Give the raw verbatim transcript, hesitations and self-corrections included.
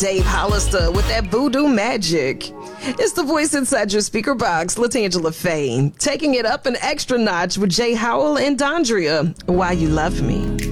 Dave Hollister with that voodoo magic. It's the voice inside your speaker box, Latangela Faye, taking it up an extra notch with Jay Howell and Dondria, Why You Love Me.